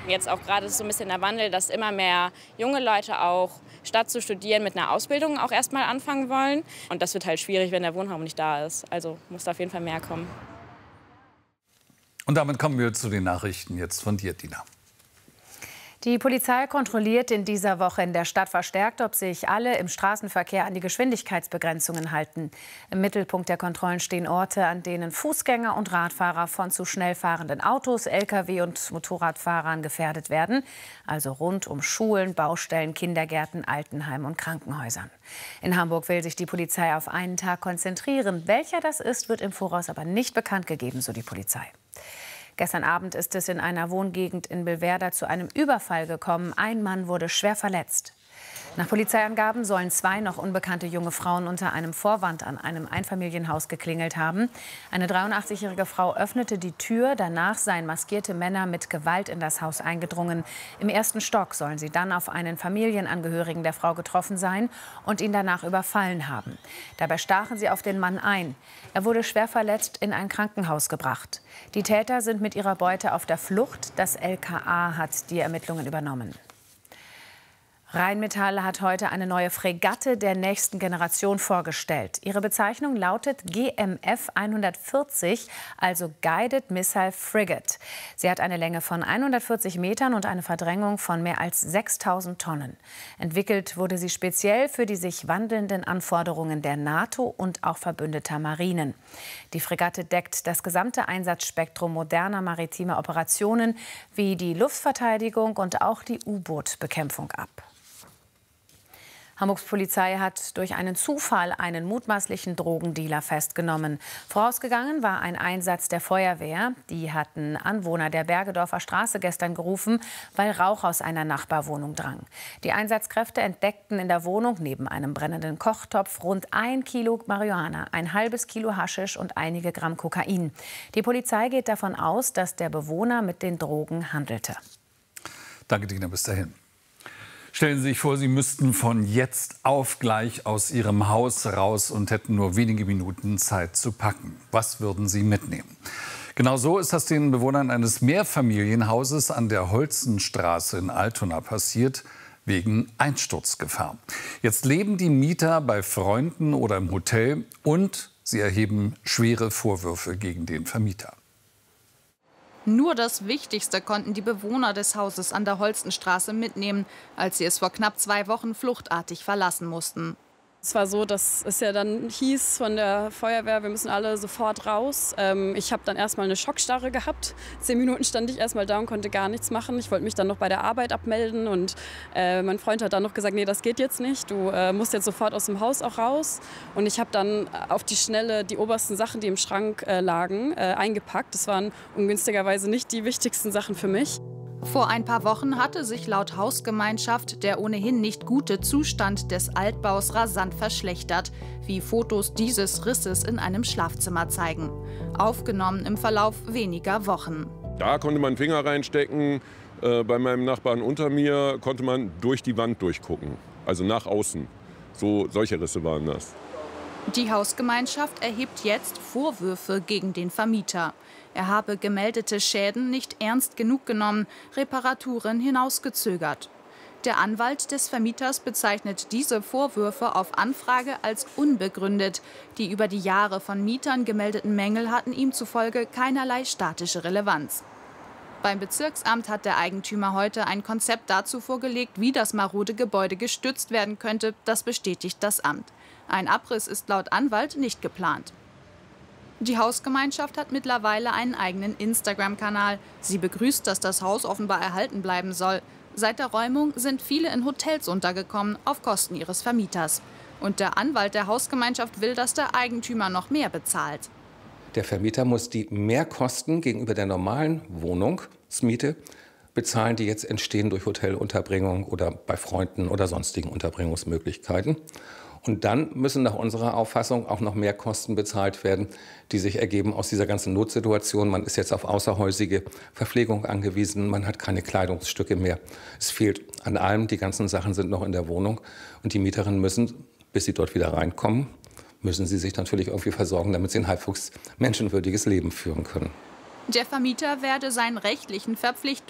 Jetzt auch gerade ist so ein bisschen der Wandel, dass immer mehr junge Leute auch statt zu studieren mit einer Ausbildung auch erstmal anfangen wollen. Und das wird halt schwierig, wenn der Wohnraum nicht da ist. Also muss da auf jeden Fall mehr kommen. Und damit kommen wir zu den Nachrichten jetzt von dir, Dina. Die Polizei kontrolliert in dieser Woche in der Stadt verstärkt, ob sich alle im Straßenverkehr an die Geschwindigkeitsbegrenzungen halten. Im Mittelpunkt der Kontrollen stehen Orte, an denen Fußgänger und Radfahrer von zu schnell fahrenden Autos, Lkw und Motorradfahrern gefährdet werden. Also rund um Schulen, Baustellen, Kindergärten, Altenheime und Krankenhäusern. In Hamburg will sich die Polizei auf einen Tag konzentrieren. Welcher das ist, wird im Voraus aber nicht bekannt gegeben, so die Polizei. Gestern Abend ist es in einer Wohngegend in Billwerder zu einem Überfall gekommen. Ein Mann wurde schwer verletzt. Nach Polizeiangaben sollen 2 noch unbekannte junge Frauen unter einem Vorwand an einem Einfamilienhaus geklingelt haben. Eine 83-jährige Frau öffnete die Tür. Danach seien maskierte Männer mit Gewalt in das Haus eingedrungen. Im 1. Stock sollen sie dann auf einen Familienangehörigen der Frau getroffen sein und ihn danach überfallen haben. Dabei stachen sie auf den Mann ein. Er wurde schwer verletzt in ein Krankenhaus gebracht. Die Täter sind mit ihrer Beute auf der Flucht. Das LKA hat die Ermittlungen übernommen. Rheinmetall hat heute eine neue Fregatte der nächsten Generation vorgestellt. Ihre Bezeichnung lautet GMF 140, also Guided Missile Frigate. Sie hat eine Länge von 140 Metern und eine Verdrängung von mehr als 6.000 Tonnen. Entwickelt wurde sie speziell für die sich wandelnden Anforderungen der NATO und auch verbündeter Marinen. Die Fregatte deckt das gesamte Einsatzspektrum moderner maritimer Operationen wie die Luftverteidigung und auch die U-Boot-Bekämpfung ab. Hamburgs Polizei hat durch einen Zufall einen mutmaßlichen Drogendealer festgenommen. Vorausgegangen war ein Einsatz der Feuerwehr. Die hatten Anwohner der Bergedorfer Straße gestern gerufen, weil Rauch aus einer Nachbarwohnung drang. Die Einsatzkräfte entdeckten in der Wohnung neben einem brennenden Kochtopf rund 1 Kilo Marihuana, ein halbes Kilo Haschisch und einige Gramm Kokain. Die Polizei geht davon aus, dass der Bewohner mit den Drogen handelte. Danke, Dina, bis dahin. Stellen Sie sich vor, Sie müssten von jetzt auf gleich aus Ihrem Haus raus und hätten nur wenige Minuten Zeit zu packen. Was würden Sie mitnehmen? Genau so ist das den Bewohnern eines Mehrfamilienhauses an der Holzenstraße in Altona passiert, wegen Einsturzgefahr. Jetzt leben die Mieter bei Freunden oder im Hotel und sie erheben schwere Vorwürfe gegen den Vermieter. Nur das Wichtigste konnten die Bewohner des Hauses an der Holzenstraße mitnehmen, als sie es vor knapp 2 Wochen fluchtartig verlassen mussten. Es war so, dass es ja dann hieß von der Feuerwehr, wir müssen alle sofort raus. Ich habe dann erstmal eine Schockstarre gehabt. 10 Minuten stand ich erstmal da und konnte gar nichts machen. Ich wollte mich dann noch bei der Arbeit abmelden und mein Freund hat dann noch gesagt, nee, das geht jetzt nicht. Du musst jetzt sofort aus dem Haus auch raus. Und ich habe dann auf die Schnelle die obersten Sachen, die im Schrank lagen, eingepackt. Das waren ungünstigerweise nicht die wichtigsten Sachen für mich. Vor ein paar Wochen hatte sich laut Hausgemeinschaft der ohnehin nicht gute Zustand des Altbaus rasant verschlechtert, wie Fotos dieses Risses in einem Schlafzimmer zeigen. Aufgenommen im Verlauf weniger Wochen. Da konnte man Finger reinstecken. Bei meinem Nachbarn unter mir konnte man durch die Wand durchgucken, also nach außen. Solche Risse waren das. Die Hausgemeinschaft erhebt jetzt Vorwürfe gegen den Vermieter. Er habe gemeldete Schäden nicht ernst genug genommen, Reparaturen hinausgezögert. Der Anwalt des Vermieters bezeichnet diese Vorwürfe auf Anfrage als unbegründet. Die über die Jahre von Mietern gemeldeten Mängel hatten ihm zufolge keinerlei statische Relevanz. Beim Bezirksamt hat der Eigentümer heute ein Konzept dazu vorgelegt, wie das marode Gebäude gestützt werden könnte. Das bestätigt das Amt. Ein Abriss ist laut Anwalt nicht geplant. Die Hausgemeinschaft hat mittlerweile einen eigenen Instagram-Kanal. Sie begrüßt, dass das Haus offenbar erhalten bleiben soll. Seit der Räumung sind viele in Hotels untergekommen, auf Kosten ihres Vermieters. Und der Anwalt der Hausgemeinschaft will, dass der Eigentümer noch mehr bezahlt. Der Vermieter muss die Mehrkosten gegenüber der normalen Wohnungsmiete bezahlen, die jetzt entstehen durch Hotelunterbringung oder bei Freunden oder sonstigen Unterbringungsmöglichkeiten. Und dann müssen nach unserer Auffassung auch noch mehr Kosten bezahlt werden, die sich ergeben aus dieser ganzen Notsituation. Man ist jetzt auf außerhäusige Verpflegung angewiesen, man hat keine Kleidungsstücke mehr. Es fehlt an allem, die ganzen Sachen sind noch in der Wohnung. Und die Mieterinnen müssen, bis sie dort wieder reinkommen, müssen sie sich natürlich irgendwie versorgen, damit sie ein halbwegs menschenwürdiges Leben führen können. Der Vermieter werde seinen rechtlichen Verpflichtungen